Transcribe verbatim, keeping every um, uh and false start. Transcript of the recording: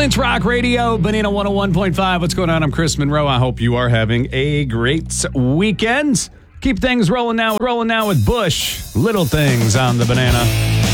It's Rock Radio, Banana one oh one point five. What's going on? I'm Chris Monroe. I hope you are having a great weekend. Keep things rolling now. Rolling now with Bush. Little Things on the Banana.